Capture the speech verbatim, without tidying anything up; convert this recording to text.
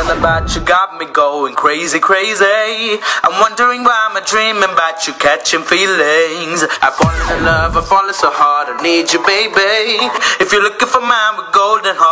about you got me going crazy, crazy. I'm wondering why I'm dreaming about you catching feelings. I've fallen in love, I've fallen so hard, I need you, baby. If you're looking for mine with golden heart.